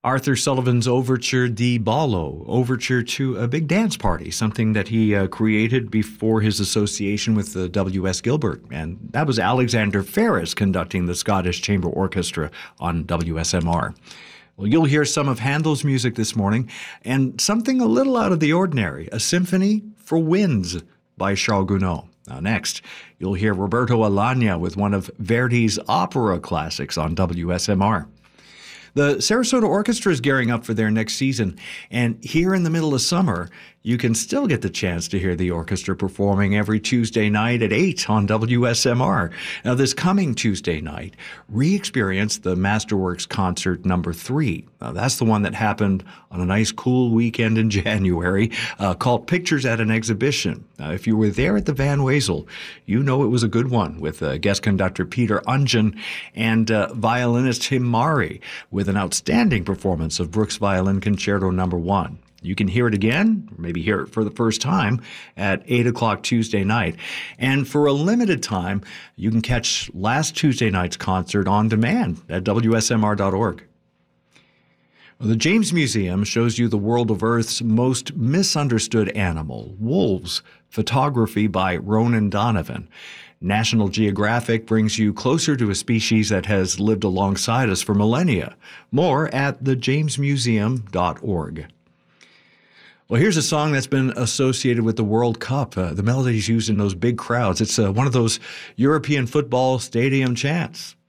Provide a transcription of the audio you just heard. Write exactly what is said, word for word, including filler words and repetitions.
Arthur Sullivan's Overture di Ballo, overture to a big dance party, something that he uh, created before his association with the W S. Gilbert. And that was Alexander Ferris conducting the Scottish Chamber Orchestra on W S M R. Well, you'll hear some of Handel's music this morning and something a little out of the ordinary, a symphony for winds by Charles Gounod. Now next, you'll hear Roberto Alagna with one of Verdi's opera classics on W S M R. The Sarasota Orchestra is gearing up for their next season, and here in the middle of summer, you can still get the chance to hear the orchestra performing every Tuesday night at eight on W S M R. Now, this coming Tuesday night, re-experience the Masterworks Concert number three. Now, that's the one that happened on a nice cool weekend in January, uh, called Pictures at an Exhibition. Now, if you were there at the Van Wezel, you know it was a good one with uh, guest conductor Peter Ungen and uh, violinist Tim Mari with an outstanding performance of Brooks Violin Concerto number one. You can hear it again, or maybe hear it for the first time, at eight o'clock Tuesday night. And for a limited time, you can catch last Tuesday night's concert on demand at W S M R dot org. Well, the James Museum shows you the world of Earth's most misunderstood animal, wolves, photography by Ronan Donovan. National Geographic brings you closer to a species that has lived alongside us for millennia. More at the james museum dot org. Well, here's a song that's been associated with the World Cup. Uh, the melody is used in those big crowds. It's uh, one of those European football stadium chants.